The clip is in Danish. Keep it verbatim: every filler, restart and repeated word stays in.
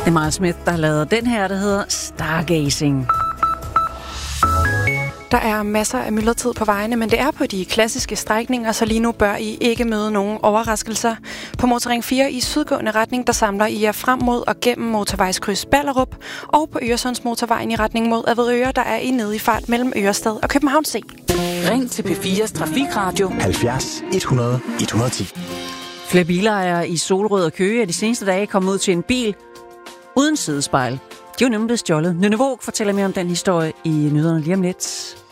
Det er Miles Smith, der har lavet den her, der hedder Stargazing. Der er masser af myldretid på vejene, men det er på de klassiske strækninger, så lige nu bør I ikke møde nogen overraskelser. På Motorring fire i sydgående retning, der samler I jer frem mod og gennem motorvejskryds Ballerup, og på Øresundsmotorvejen i retning mod Avedøre, der er I nede i fart mellem Ørestad og København C. Ring til P fires Trafikradio halvfjerds et hundrede et hundrede og ti. Flere bilejere i Solrød og Køge er de seneste dage kommet ud til en bil uden sidespejl. De var nemlig blevet stjålet. Nynne Våg fortæller mere om den historie i nyhederne lige om lidt.